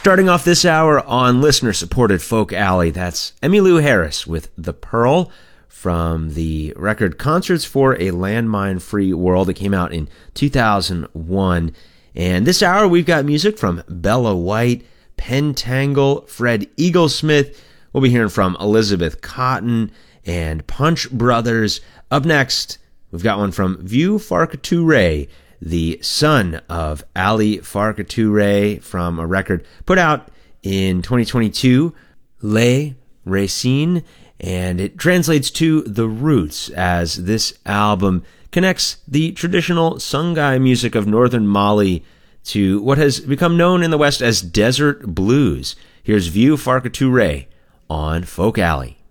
Starting off this hour on listener-supported Folk Alley, that's Emmylou Harris with The Pearl from the record Concerts for a Landmine-Free World. It came out in 2001. And this hour, we've got music from Bella White, Pentangle, Fred Eaglesmith. We'll be hearing from Elizabeth Cotten and Punch Brothers. Up next, we've got one from Vieux Farka Touré, the son of Ali Farka Touré, from a record put out in 2022, Les Racines, and it translates to The Roots, as this album connects the traditional Songhai music of northern Mali to what has become known in the West as desert blues. Here's Vieux Farka Touré on Folk Alley.